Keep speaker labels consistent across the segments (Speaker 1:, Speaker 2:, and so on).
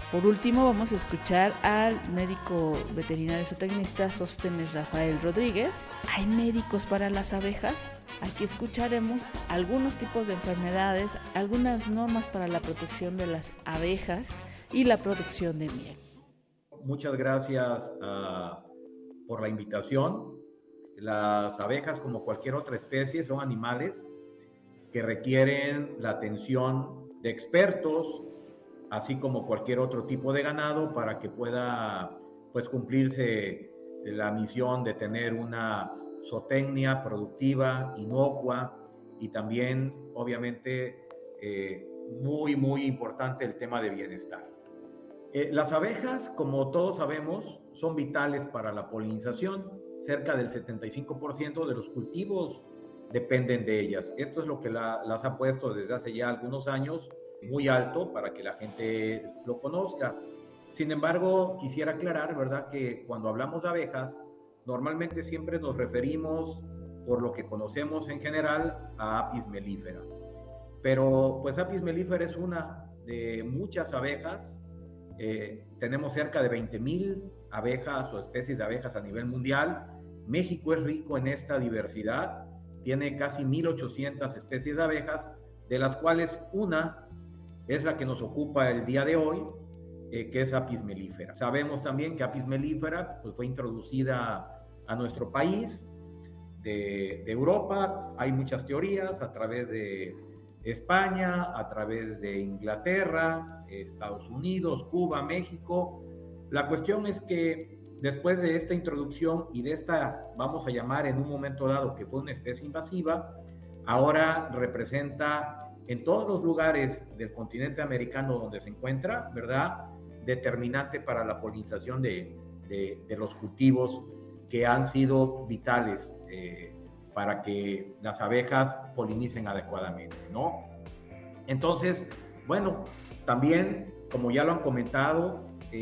Speaker 1: Por último, vamos a escuchar al médico veterinario zootecnista Sóstenes Rafael Rodríguez. ¿Hay médicos para las abejas? Aquí escucharemos algunos tipos de enfermedades, algunas normas para la protección de las abejas y la producción de miel.
Speaker 2: Muchas gracias por la invitación. Las abejas, como cualquier otra especie, son animales que requieren la atención de expertos, así como cualquier otro tipo de ganado, para que pueda pues cumplirse la misión de tener una zootecnia productiva, inocua, y también obviamente muy importante el tema de bienestar. Las abejas, como todos sabemos, son vitales para la polinización. Cerca del 75% de los cultivos dependen de ellas. Esto es lo que las ha puesto desde hace ya algunos años muy alto para que la gente lo conozca. Sin embargo, quisiera aclarar, ¿verdad?, que cuando hablamos de abejas, normalmente siempre nos referimos, por lo que conocemos en general, a Apis mellifera. Pero pues Apis mellifera es una de muchas abejas. Tenemos cerca de 20,000 abejas o especies de abejas a nivel mundial. México es rico en esta diversidad, tiene casi 1,800 especies de abejas, de las cuales una es la que nos ocupa el día de hoy, que es Apis mellifera. Sabemos también que Apis mellifera pues, fue introducida a nuestro país de Europa. Hay muchas teorías a través de España, a través de Inglaterra, Estados Unidos, Cuba, México. La cuestión es que después de esta introducción y de esta, vamos a llamar en un momento dado que fue una especie invasiva, ahora representa en todos los lugares del continente americano donde se encuentra, ¿verdad?, determinante para la polinización de los cultivos que han sido vitales para que las abejas polinicen adecuadamente, ¿no? Entonces, bueno, también, como ya lo han comentado,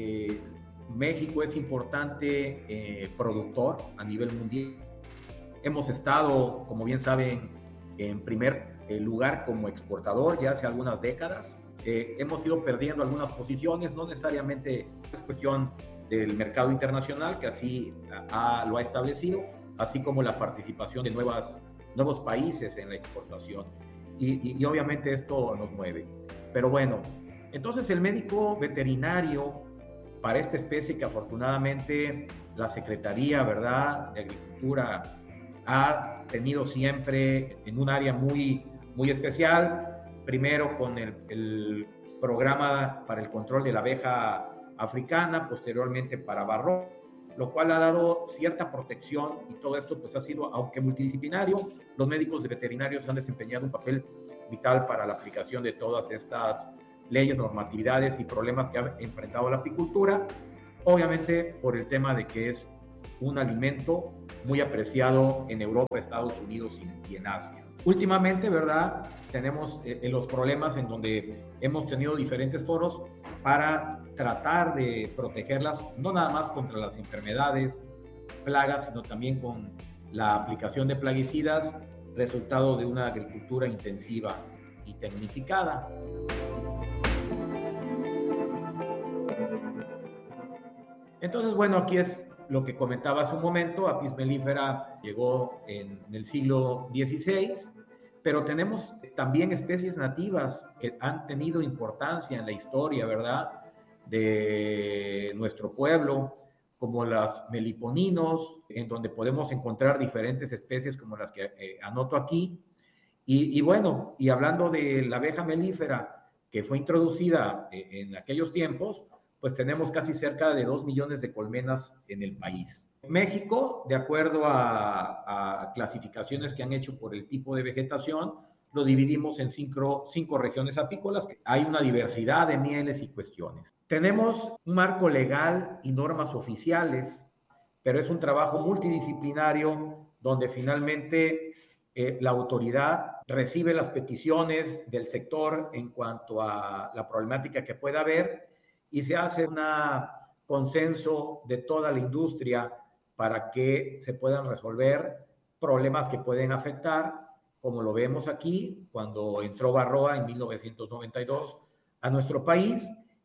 Speaker 2: México es importante productor a nivel mundial. Hemos estado, como bien saben, en primer lugar como exportador ya hace algunas décadas. Hemos ido perdiendo algunas posiciones, no necesariamente es cuestión del mercado internacional, que así lo ha establecido, así como la participación de nuevos países en la exportación. Y obviamente esto nos mueve. Pero bueno, entonces el médico veterinario para esta especie que afortunadamente la Secretaría, ¿verdad?, de Agricultura ha tenido siempre en un área muy especial, primero con el programa para el control de la abeja africana, posteriormente para Varroa, lo cual ha dado cierta protección, y todo esto pues ha sido, aunque multidisciplinario, los médicos veterinarios han desempeñado un papel vital para la aplicación de todas estas leyes, normatividades y problemas que ha enfrentado la apicultura, obviamente por el tema de que es un alimento muy apreciado en Europa, Estados Unidos y en Asia. Últimamente, ¿verdad?, tenemos los problemas en donde hemos tenido diferentes foros para tratar de protegerlas, no nada más contra las enfermedades, plagas, sino también con la aplicación de plaguicidas, resultado de una agricultura intensiva y tecnificada. Entonces, bueno, aquí es lo que comentaba hace un momento. Apis mellifera llegó en el siglo XVI, pero tenemos también especies nativas que han tenido importancia en la historia, ¿verdad?, de nuestro pueblo, como las meliponinos, en donde podemos encontrar diferentes especies como las que anoto aquí. Y bueno, y hablando de la abeja melífera que fue introducida en aquellos tiempos, pues tenemos casi cerca de 2 millones de colmenas en el país. México, de acuerdo a clasificaciones que han hecho por el tipo de vegetación, lo dividimos en cinco regiones apícolas. Hay una diversidad de mieles y cuestiones. Tenemos un marco legal y normas oficiales, pero es un trabajo multidisciplinario donde finalmente la autoridad recibe las peticiones del sector en cuanto a la problemática que pueda haber y se hace un consenso de toda la industria para que se puedan resolver problemas que pueden afectar, como lo vemos aquí, cuando entró Varroa en 1992 a nuestro país,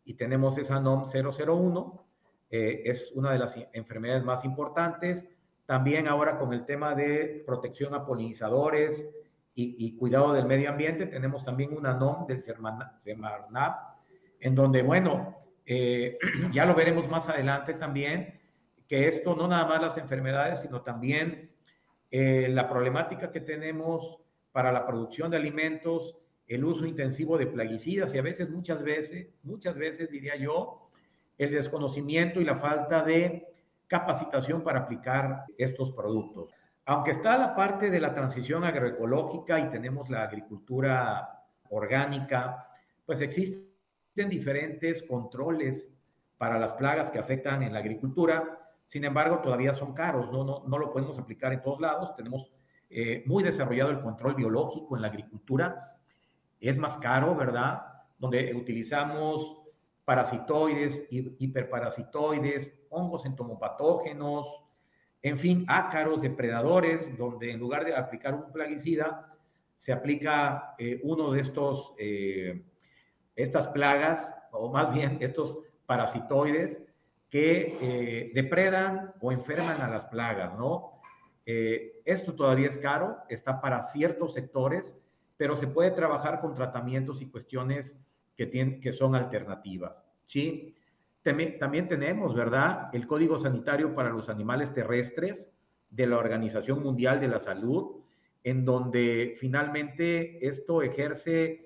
Speaker 2: y tenemos esa NOM 001, es una de las enfermedades más importantes. También ahora con el tema de protección a polinizadores y cuidado del medio ambiente, tenemos también una NOM del Semarnat, en donde, bueno, ya lo veremos más adelante también, que esto no nada más las enfermedades, sino también la problemática que tenemos para la producción de alimentos, el uso intensivo de plaguicidas y a veces, muchas veces diría yo, el desconocimiento y la falta de capacitación para aplicar estos productos. Aunque está la parte de la transición agroecológica y tenemos la agricultura orgánica, pues existen diferentes controles para las plagas que afectan en la agricultura. Sin embargo, todavía son caros, no lo podemos aplicar en todos lados. Tenemos muy desarrollado el control biológico en la agricultura. Es más caro, ¿verdad? Donde utilizamos parasitoides, hiperparasitoides, hongos entomopatógenos, en fin, ácaros, depredadores, donde en lugar de aplicar un plaguicida, se aplica uno de estas plagas, o más bien estos parasitoides, que depredan o enferman a las plagas, ¿no? Esto todavía es caro, está para ciertos sectores, pero se puede trabajar con tratamientos y cuestiones que son alternativas, ¿sí? También tenemos, ¿verdad?, el Código Sanitario para los Animales Terrestres de la Organización Mundial de la Salud, en donde finalmente esto ejerce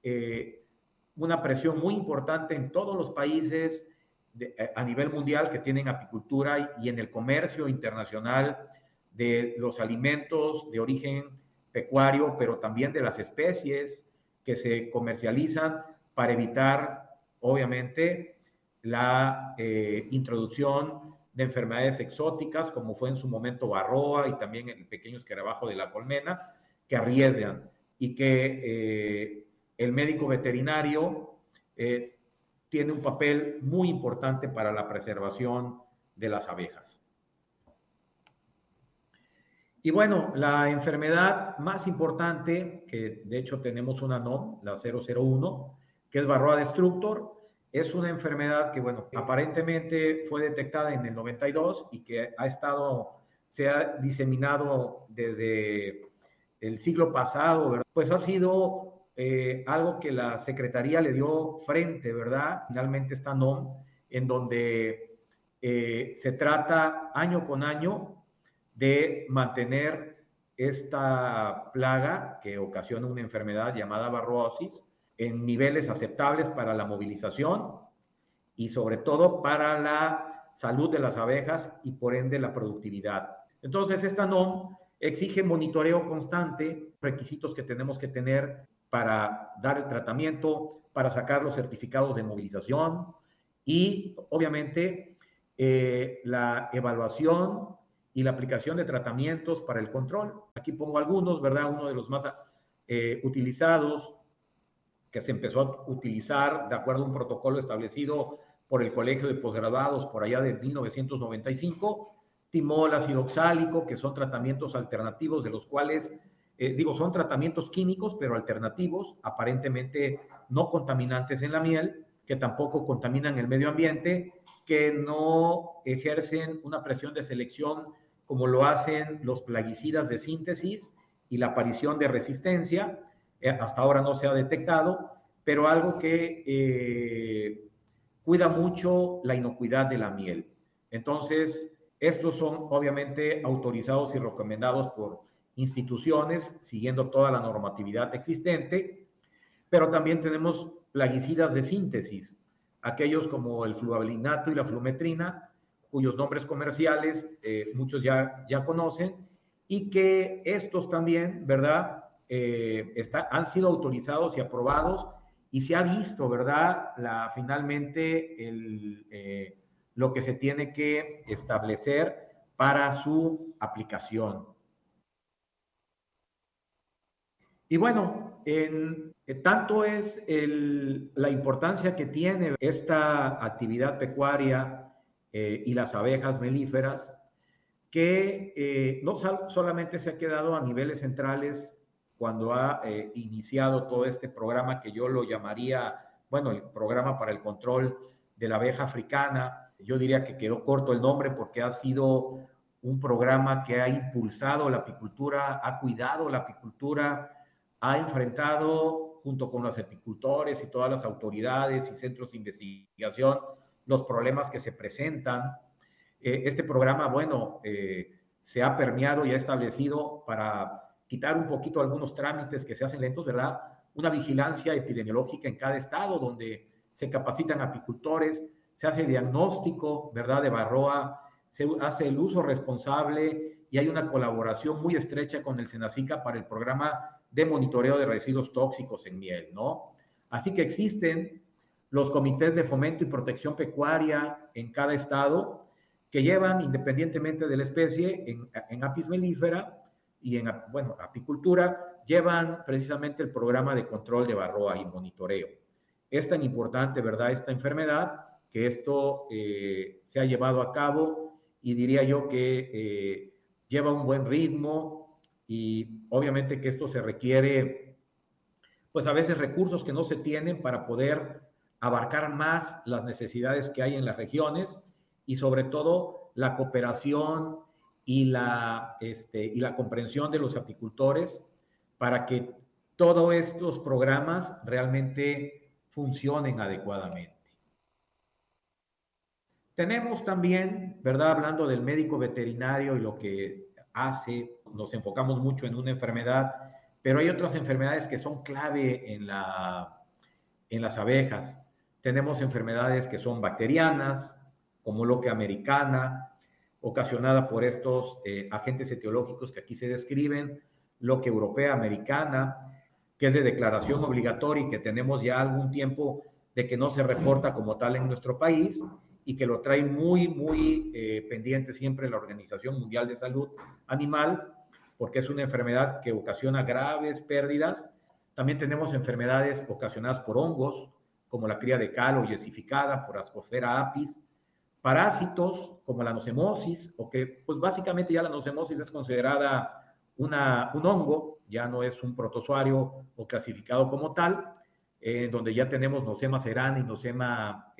Speaker 2: una presión muy importante en todos los países a nivel mundial que tienen apicultura y en el comercio internacional de los alimentos de origen pecuario, pero también de las especies que se comercializan para evitar, obviamente, la introducción de enfermedades exóticas, como fue en su momento varroa y también el pequeño escarabajo de la colmena, que arriesgan y que el médico veterinario tiene un papel muy importante para la preservación de las abejas. Y bueno, la enfermedad más importante, que de hecho tenemos una NOM, la 001, que es Varroa destructor, es una enfermedad que, bueno, aparentemente fue detectada en el 92 y que se ha diseminado desde el siglo pasado, ¿verdad? Pues ha sido algo que la Secretaría le dio frente, ¿verdad? Finalmente esta NOM, en donde se trata año con año de mantener esta plaga que ocasiona una enfermedad llamada varrosis en niveles aceptables para la movilización y sobre todo para la salud de las abejas y por ende la productividad. Entonces esta NOM exige monitoreo constante, requisitos que tenemos que tener para dar el tratamiento, para sacar los certificados de movilización y obviamente la evaluación y la aplicación de tratamientos para el control. Aquí pongo algunos, ¿verdad? Uno de los más utilizados, que se empezó a utilizar de acuerdo a un protocolo establecido por el Colegio de Posgraduados por allá de 1995, timol ácido oxálico, que son tratamientos alternativos de los cuales, son tratamientos químicos, pero alternativos, aparentemente no contaminantes en la miel, que tampoco contaminan el medio ambiente, que no ejercen una presión de selección como lo hacen los plaguicidas de síntesis y la aparición de resistencia. Hasta ahora no se ha detectado, pero algo que cuida mucho la inocuidad de la miel. Entonces, estos son obviamente autorizados y recomendados por instituciones, siguiendo toda la normatividad existente, pero también tenemos plaguicidas de síntesis, aquellos como el fluavalinato y la flumetrina, cuyos nombres comerciales muchos ya conocen, y que estos también, ¿verdad?, han sido autorizados y aprobados, y se ha visto, ¿verdad?, finalmente lo que se tiene que establecer para su aplicación. Y bueno, tanto es la importancia que tiene esta actividad pecuaria y las abejas melíferas, que no solamente se ha quedado a niveles centrales cuando ha iniciado todo este programa que yo lo llamaría bueno, el programa para el control de la abeja africana. Yo diría que quedó corto el nombre porque ha sido un programa que ha impulsado la apicultura, ha cuidado la apicultura, ha enfrentado junto con los apicultores y todas las autoridades y centros de investigación los problemas que se presentan. Este programa, bueno, se ha permeado y ha establecido para quitar un poquito algunos trámites que se hacen lentos, ¿verdad? Una vigilancia epidemiológica en cada estado donde se capacitan apicultores, se hace diagnóstico, ¿verdad?, de varroa, se hace el uso responsable y hay una colaboración muy estrecha con el SENACICA para el programa de monitoreo de residuos tóxicos en miel, ¿no? Así que existen los comités de fomento y protección pecuaria en cada estado que llevan, independientemente de la especie, en apis mellifera y en, bueno, apicultura, llevan precisamente el programa de control de varroa y monitoreo. Es tan importante, ¿verdad?, esta enfermedad, que esto se ha llevado a cabo y diría yo que lleva un buen ritmo y obviamente que esto se requiere, pues a veces recursos que no se tienen para poder abarcar más las necesidades que hay en las regiones y sobre todo la cooperación y la comprensión de los apicultores para que todos estos programas realmente funcionen adecuadamente. Tenemos también, ¿verdad? Hablando del médico veterinario y lo que hace, nos enfocamos mucho en una enfermedad, pero hay otras enfermedades que son clave en las abejas. Tenemos enfermedades que son bacterianas, como loque americana, ocasionada por estos agentes etiológicos que aquí se describen, loque europea americana, que es de declaración obligatoria y que tenemos ya algún tiempo de que no se reporta como tal en nuestro país y que lo trae muy, muy pendiente siempre la Organización Mundial de Salud Animal, porque es una enfermedad que ocasiona graves pérdidas. También tenemos enfermedades ocasionadas por hongos, como la cría de calo yesificada, por Ascosfera apis, parásitos como la nocemosis, o que pues básicamente ya la nocemosis es considerada un hongo, ya no es un protozoario o clasificado como tal, donde ya tenemos Nosema cerana y Nosema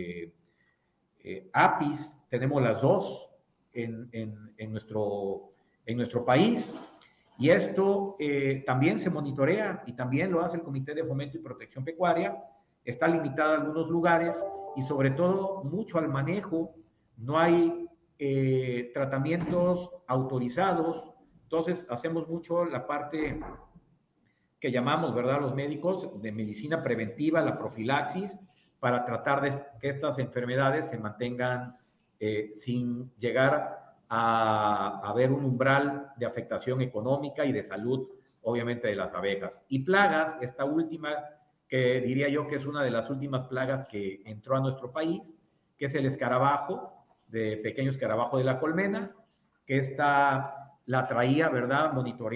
Speaker 2: apis, tenemos las dos en nuestro país, y esto también se monitorea y también lo hace el Comité de Fomento y Protección Pecuaria. Está limitada a algunos lugares y sobre todo mucho al manejo, no hay tratamientos autorizados, entonces hacemos mucho la parte que llamamos, ¿verdad?, los médicos de medicina preventiva, la profilaxis, para tratar de que estas enfermedades se mantengan sin llegar a ver un umbral de afectación económica y de salud, obviamente, de las abejas. Y plagas, esta última, que diría yo que es una de las últimas plagas que entró a nuestro país, que es el escarabajo, de pequeño escarabajo de la colmena, que esta la traía, ¿verdad?, monitoreando